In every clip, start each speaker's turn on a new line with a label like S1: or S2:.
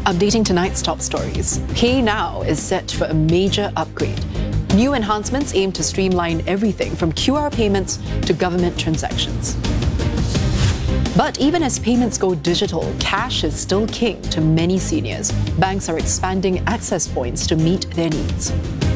S1: Updating tonight's top stories. PayNow is set for a major upgrade. New enhancements aim to streamline everything from QR payments to government transactions. But even as payments go digital, cash is still king to many seniors. Banks are expanding access points to meet their needs.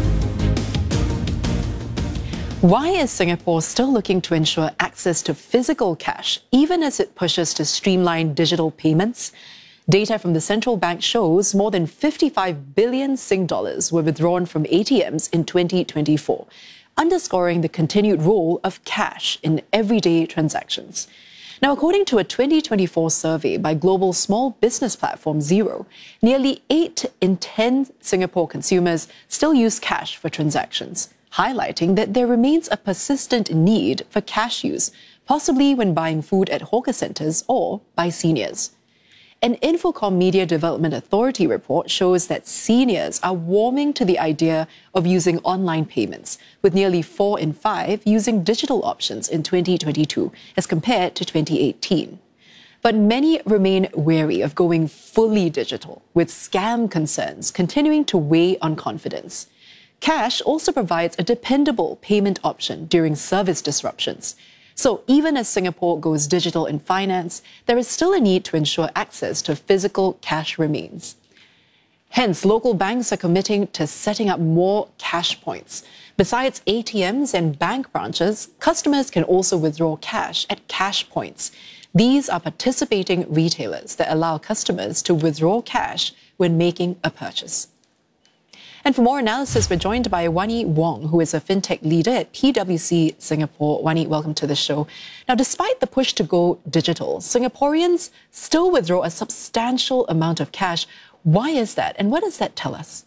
S1: Why is Singapore still looking to ensure access to physical cash, even as it pushes to streamline digital payments? Data from the central bank shows more than 55 billion Sing dollars were withdrawn from ATMs in 2024, underscoring the continued role of cash in everyday transactions. Now, according to a 2024 survey by global small business platform Xero, nearly 8 in 10 Singapore consumers still use cash for transactions, highlighting that there remains a persistent need for cash use, possibly when buying food at hawker centres or by seniors. An Infocom Media Development Authority report shows that seniors are warming to the idea of using online payments, with nearly 4 in 5 using digital options in 2022 as compared to 2018. But many remain wary of going fully digital, with scam concerns continuing to weigh on confidence. Cash also provides a dependable payment option during service disruptions. So even as Singapore goes digital in finance, there is still a need to ensure access to physical cash remains. Hence, local banks are committing to setting up more cash points. Besides ATMs and bank branches, customers can also withdraw cash at cash points. These are participating retailers that allow customers to withdraw cash when making a purchase. And for more analysis, we're joined by Wani Wong, who is a fintech leader at PwC Singapore. Wani, welcome to the show. Now, despite the push to go digital, Singaporeans still withdraw a substantial amount of cash. Why is that? And what does that tell us?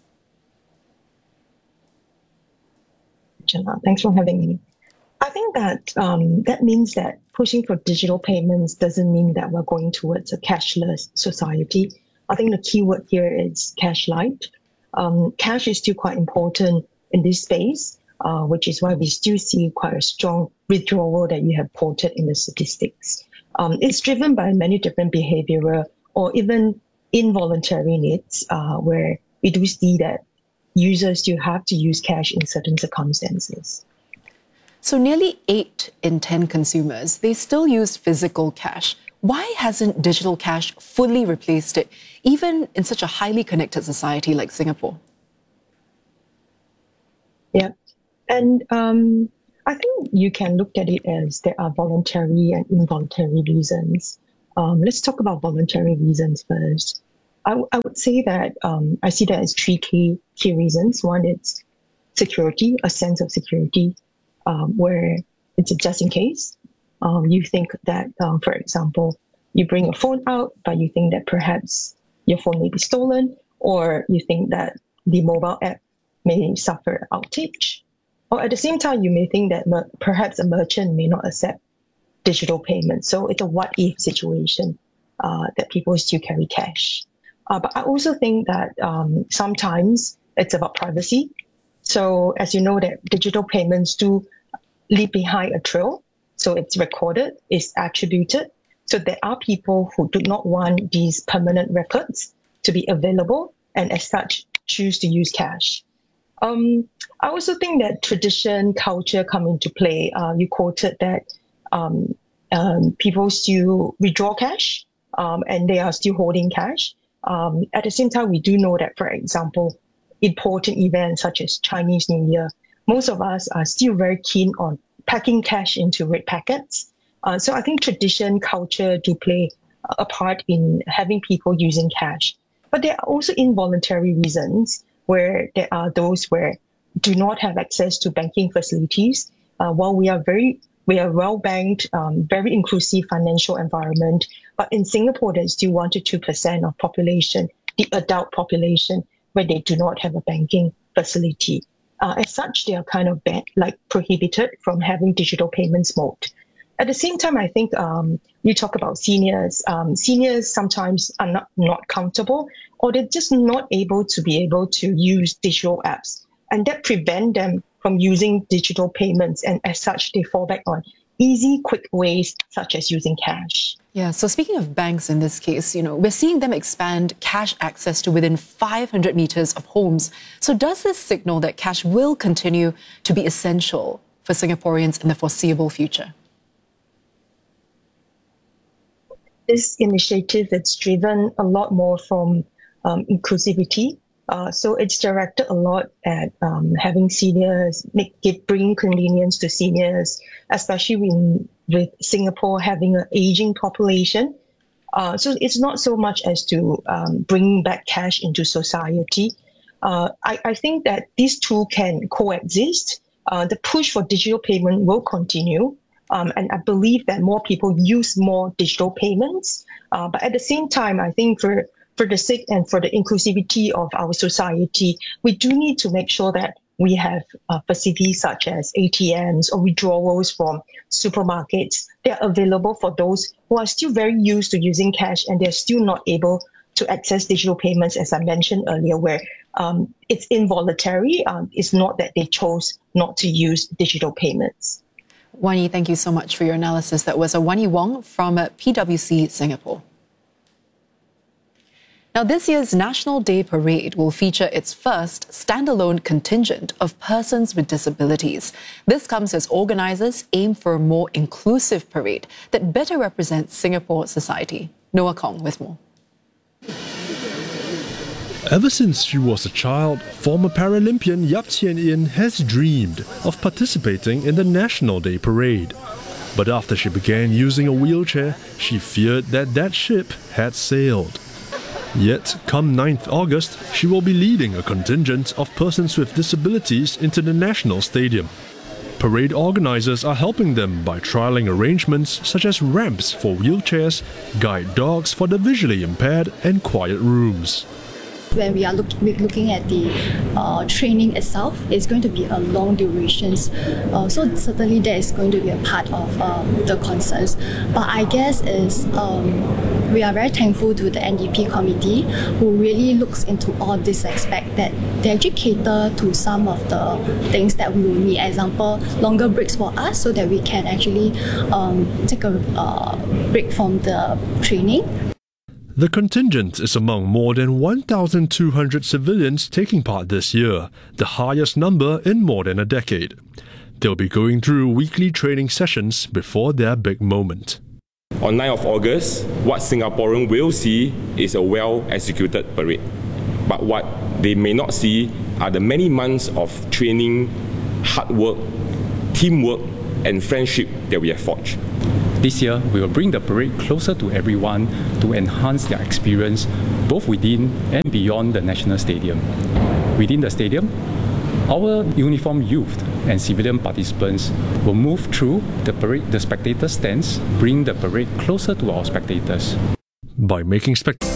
S2: Jenna, thanks for having me. I think that that means that pushing for digital payments doesn't mean that we're going towards a cashless society. I think the key word here is cash light. Cash is still quite important in this space, which is why we still see quite a strong withdrawal that you have quoted in the statistics. It's driven by many different behavioral or even involuntary needs, where we do see that users still have to use cash in certain circumstances.
S1: So nearly 8 in 10 consumers, they still use physical cash. Why hasn't digital cash fully replaced it, even in such a highly connected society like Singapore?
S2: Yeah, and I think you can look at it as there are voluntary and involuntary reasons. Let's talk about voluntary reasons first. I would say that I see that as 3 key reasons. One is security, a sense of security, where it's a just in case. You think that, for example, you bring your phone out, but you think that perhaps your phone may be stolen, or you think that the mobile app may suffer outage. Or at the same time, you may think that perhaps a merchant may not accept digital payments. So it's a what-if situation that people still carry cash. But I also think that sometimes it's about privacy. So as you know, that digital payments do leave behind a trail. So it's recorded, it's attributed. So there are people who do not want these permanent records to be available and as such choose to use cash. I also think that tradition, culture come into play. You quoted that people still withdraw cash and they are still holding cash. At the same time, we do know that, for example, important events such as Chinese New Year, most of us are still very keen on packing cash into red packets. So I think tradition, culture do play a part in having people using cash. But there are also involuntary reasons where there are those where do not have access to banking facilities. While we are well banked, very inclusive financial environment, but in Singapore there's still 1 to 2% of population, the adult population, where they do not have a banking facility. As such, they are kind of prohibited from having digital payments mode. At the same time, I think you talk about seniors. Seniors sometimes are not comfortable, or they're just not able to use digital apps. And that prevent them from using digital payments. And as such, they fall back on easy, quick ways, such as using cash.
S1: Yeah, so speaking of banks in this case, we're seeing them expand cash access to within 500 meters of homes. So does this signal that cash will continue to be essential for Singaporeans in the foreseeable future?
S2: This initiative is driven a lot more from inclusivity. So it's directed a lot at having seniors, bringing convenience to seniors, especially with Singapore having an aging population. So it's not so much as to bring back cash into society. I think that these two can coexist. The push for digital payment will continue. And I believe that more people use more digital payments. But at the same time, I think for the sake and for the inclusivity of our society, we do need to make sure that we have facilities such as ATMs or withdrawals from supermarkets. They're available for those who are still very used to using cash and they're still not able to access digital payments, as I mentioned earlier, where it's involuntary. It's not that they chose not to use digital payments.
S1: Wan Yee, thank you so much for your analysis. That was Wan Yee Wong from PwC Singapore. Now, this year's National Day Parade will feature its first standalone contingent of persons with disabilities. This comes as organisers aim for a more inclusive parade that better represents Singapore society. Noah Kong with more.
S3: Ever since she was a child, former Paralympian Yap Tien Yin has dreamed of participating in the National Day Parade. But after she began using a wheelchair, she feared that ship had sailed. Yet, come 9th August, she will be leading a contingent of persons with disabilities into the National Stadium. Parade organisers are helping them by trialling arrangements such as ramps for wheelchairs, guide dogs for the visually impaired, and quiet rooms.
S4: When we are looking at the training itself, it's going to be a long durations. So certainly that is going to be a part of the concerns. But I guess we are very thankful to the NDP committee who really looks into all this aspect, that they actually cater to some of the things that we will need. Example, longer breaks for us so that we can actually take a break from the training.
S3: The contingent is among more than 1,200 civilians taking part this year, the highest number in more than a decade. They'll be going through weekly training sessions before their big moment.
S5: On 9th of August, what Singaporeans will see is a well-executed parade. But what they may not see are the many months of training, hard work, teamwork, and friendship that we have forged.
S6: This year, we will bring the parade closer to everyone to enhance their experience both within and beyond the National Stadium. Within the stadium, our uniformed youth and civilian participants will move through the spectator stands, bring the parade closer to our spectators.
S3: By making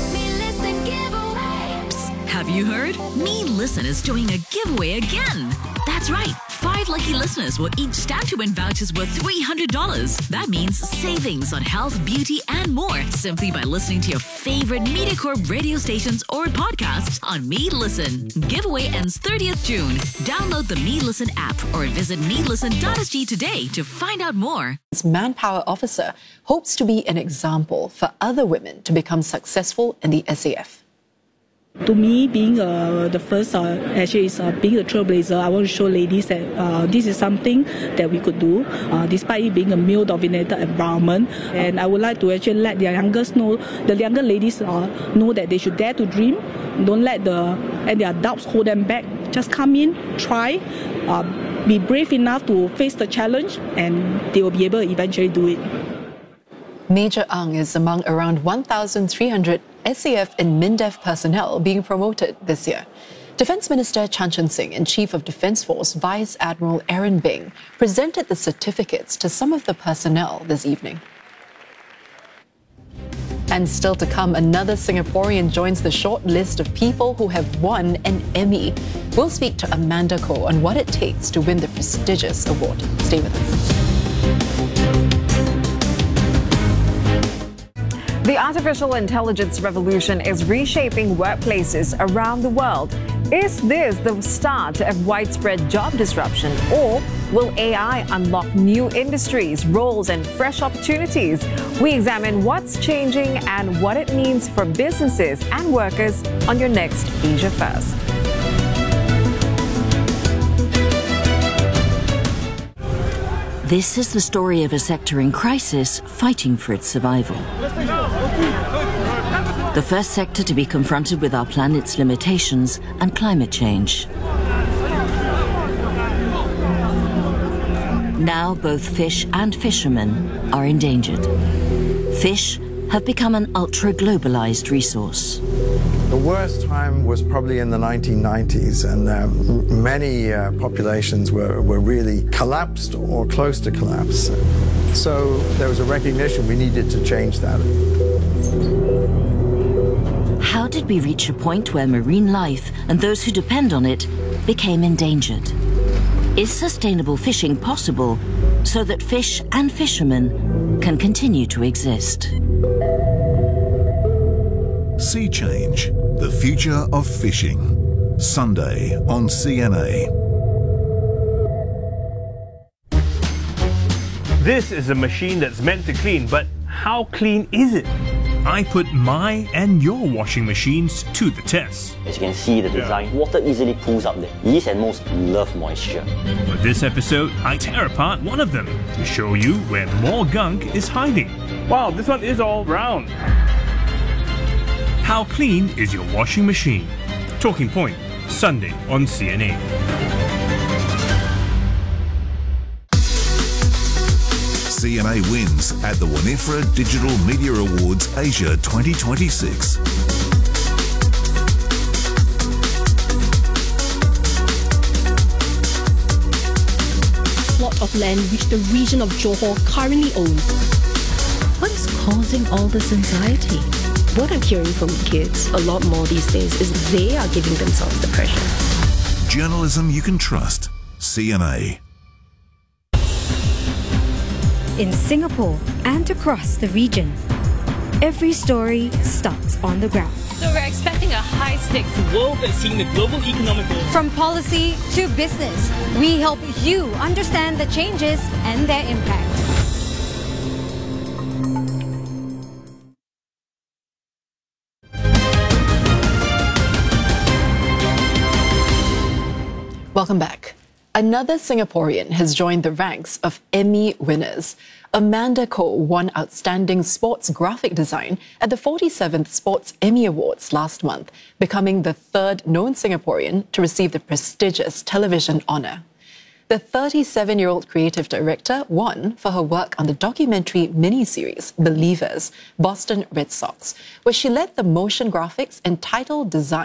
S7: Have you heard? Me Listen is doing a giveaway again. That's right. 5 lucky listeners will each stand to win vouchers worth $300. That means savings on health, beauty, and more simply by listening to your favorite MediaCorp radio stations or podcasts on Me Listen. Giveaway ends 30th June. Download the Me Listen app or visit melisten.sg today to find out more.
S1: This manpower officer hopes to be an example for other women to become successful in the SAF.
S8: To me, being the first, actually is being a trailblazer, I want to show ladies that this is something that we could do, despite it being a male-dominated environment. And I would like to actually let the younger ladies know that they should dare to dream. Don't let their doubts hold them back. Just come in, try, be brave enough to face the challenge, and they will be able to eventually do it.
S1: Major Ang is among around 1,300 SAF and MINDEF personnel being promoted this year. Defence Minister Chan Chun Sing and Chief of Defence Force Vice Admiral Aaron Beng presented the certificates to some of the personnel this evening. And still to come, another Singaporean joins the short list of people who have won an Emmy. We'll speak to Amanda Koh on what it takes to win the prestigious award. Stay with us.
S9: The artificial intelligence revolution is reshaping workplaces around the world. Is this the start of widespread job disruption, or Will AI unlock new industries, roles, and fresh opportunities? We examine what's changing and what it means for businesses and workers on your next Asia First.
S10: This is the story of a sector in crisis fighting for its survival. The first sector to be confronted with our planet's limitations and climate change. Now both fish and fishermen are endangered. Fish have become an ultra-globalized resource.
S11: The worst time was probably in the 1990s, and many populations were really collapsed or close to collapse. So there was a recognition we needed to change that.
S10: How did we reach a point where marine life and those who depend on it became endangered? Is sustainable fishing possible so that fish and fishermen can continue to exist?
S12: Sea Change, the future of fishing. Sunday on CNA.
S13: This is a machine that's meant to clean, but how clean is it? I put my and your washing machines to the test.
S14: As you can see the design, water easily pools up there. These and most love moisture.
S13: For this episode, I tear apart one of them to show you where more gunk is hiding. Wow, this one is all round. How clean is your washing machine? Talking Point, Sunday on CNA.
S12: CNA wins at the Winifred Digital Media Awards Asia 2026.
S15: Plot of land which the region of Johor currently owns.
S16: What is causing all this anxiety?
S15: What I'm hearing from kids a lot more these days is they are giving themselves the pressure.
S12: Journalism you can trust. CNA.
S17: In Singapore and across the region, every story starts on the ground.
S18: So we're expecting a high-stakes world that's seeing the global economic growth.
S17: From policy to business, we help you understand the changes and their impact.
S1: Welcome back. Another Singaporean has joined the ranks of Emmy winners. Amanda Koh won Outstanding Sports Graphic Design at the 47th Sports Emmy Awards last month, becoming the third known Singaporean to receive the prestigious television honour. The 37-year-old creative director won for her work on the documentary miniseries Believers, Boston Red Sox, where she led the motion graphics and title design